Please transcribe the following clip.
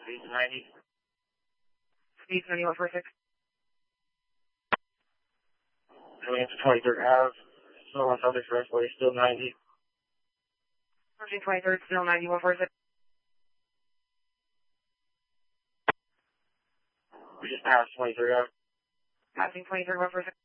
Speed's 90. Speed's 9146. Coming into 23rd Ave. Still on South Expressway, still 90. Approaching 23rd, still 9146. We just passed 23rd Ave. Passing 23rd 146.